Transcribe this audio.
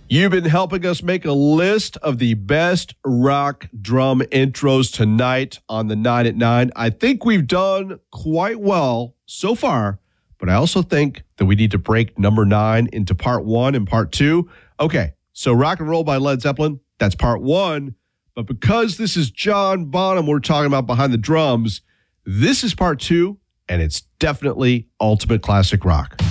You've been helping us make a list of the best rock drum intros tonight on the 9 at 9. I think we've done quite well so far, but I also think that we need to break number 9 into part 1 and part 2. Okay, so Rock and Roll by Led Zeppelin, that's part 1. But because this is John Bonham we're talking about behind the drums, this is part 2, and it's definitely ultimate classic rock.